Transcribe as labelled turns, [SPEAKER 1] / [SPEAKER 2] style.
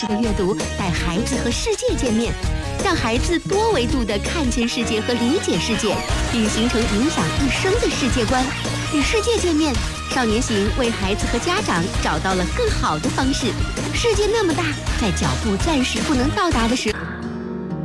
[SPEAKER 1] 式的阅读带孩子和世界见面，让孩子多维度地看见世界和理解世界，并形成影响一生的世界观。与世界见面，少年行为孩子和家长找到了更好的方式。世界那么大，在脚步暂时不能到达的时